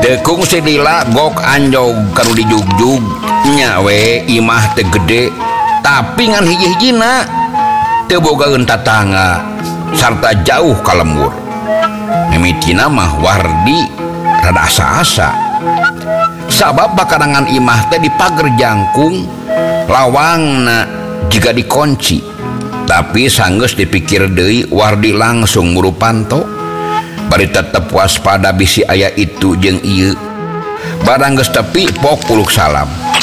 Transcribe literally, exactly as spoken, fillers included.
Dekung sedila gok anjog kanu dijugjug nyawe imah teu gede tapi ngan hiji-hijina teu bogaeun tatangga sarta jauh ka lembur. Mimitina mah Wardi rada asa-asa sabab bakarangan imah teh di pager jangkung lawangna jika dikunci. Tapi sanggeus dipikir deui Wardi langsung muru panto bari tetep waspada bisi aya itu jeung ieu. Barang geus tepi pok puluk salam.